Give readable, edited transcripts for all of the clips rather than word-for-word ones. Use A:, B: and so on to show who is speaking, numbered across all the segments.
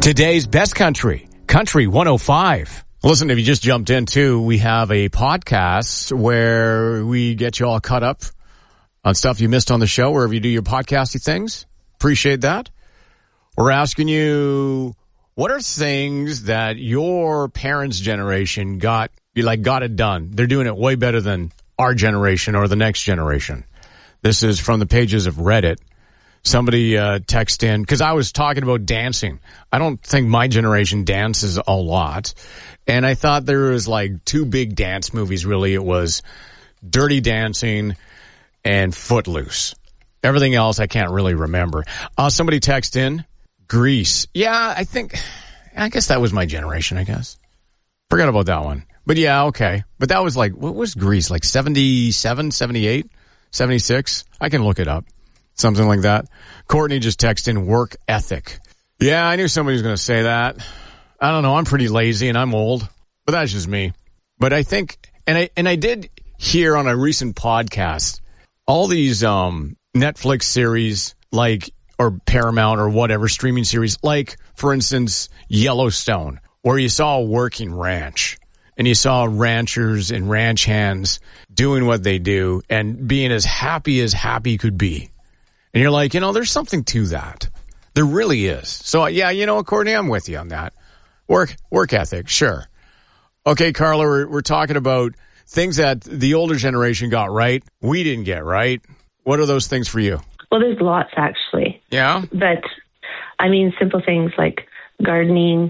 A: Today's best country, Country 105. Listen, if you just jumped in too, we have a podcast where we get you all caught up on stuff you missed on the show, wherever you do your podcasty things. Appreciate that. We're asking you, what are things that your parents' generation got it done? They're doing it way better than our generation or the next generation. This is from the pages of Reddit. Somebody texted in, because I was talking about dancing. I don't think my generation dances a lot. And I thought there was like two big dance movies, really. It was Dirty Dancing and Footloose. Everything else I can't really remember. Somebody texted in, Grease. Yeah, I guess that was my generation, I guess. Forgot about that one. But yeah, okay. But that was like, what was Grease? Like 77, 78, 76? I can look it up. Something like that. Courtney just texted in work ethic. Yeah, I knew somebody was going to say that. I don't know. I'm pretty lazy and I'm old, but that's just me. But I think, and I did hear on a recent podcast, all these Netflix series or Paramount or whatever streaming series, like for instance Yellowstone, where you saw a working ranch and you saw ranchers and ranch hands doing what they do and being as happy could be. And you're like, there's something to that. There really is. So, yeah, Courtney, I'm with you on that. Work ethic, sure. Okay, Carla, we're talking about things that the older generation got right. We didn't get right. What are those things for you?
B: Well, there's lots, actually.
A: Yeah?
B: But, simple things like gardening,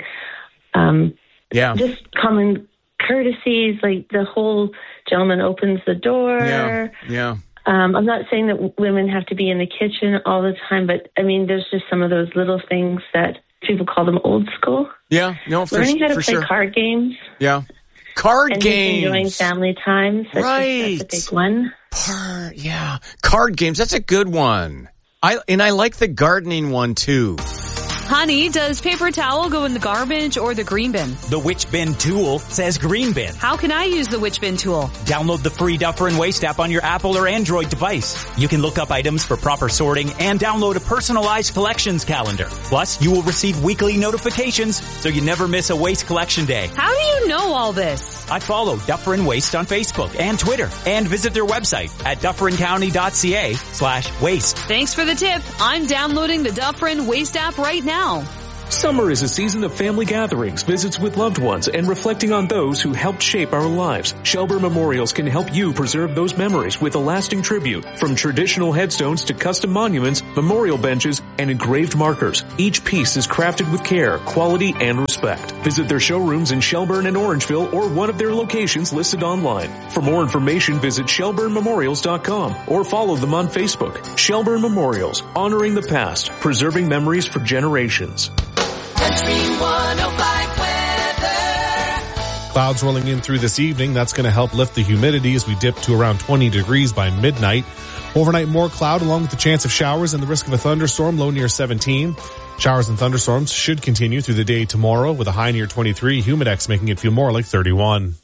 B: just common courtesies, like the whole gentleman opens the door.
A: Yeah.
B: I'm not saying that women have to be in the kitchen all the time, but there's just some of those little things that people call them old school.
A: Yeah, no,
B: learning how to play card games.
A: Yeah, card games.
B: Enjoying family time.
A: Right,
B: that's a big one.
A: Card games. That's a good one. I like the gardening one too.
C: Honey, does paper towel go in the garbage or the green bin?
D: The Which Bin tool says green bin.
C: How can I use the Which Bin tool?
D: Download the free Duffer & Waste app on your Apple or Android device. You can look up items for proper sorting and download a personalized collections calendar. Plus, you will receive weekly notifications so you never miss a waste collection day.
C: How do you know all this?
D: I follow Duffer & Waste on Facebook and Twitter and visit their website at dufferincounty.ca/waste.
C: Thanks for the tip. I'm downloading the Duffer & Waste app right now.
E: Summer is a season of family gatherings, visits with loved ones, and reflecting on those who helped shape our lives. Shelburne Memorials can help you preserve those memories with a lasting tribute. From traditional headstones to custom monuments, memorial benches, and engraved markers, each piece is crafted with care, quality, and respect. Visit their showrooms in Shelburne and Orangeville or one of their locations listed online. For more information, visit shelburnememorials.com or follow them on Facebook. Shelburne Memorials, honoring the past, preserving memories for generations.
F: Country 105 weather.
G: Clouds rolling in through this evening. That's going to help lift the humidity as we dip to around 20 degrees by midnight. Overnight, more cloud along with the chance of showers and the risk of a thunderstorm, low near 17. Showers and thunderstorms should continue through the day tomorrow with a high near 23. Humidex making it feel more like 31.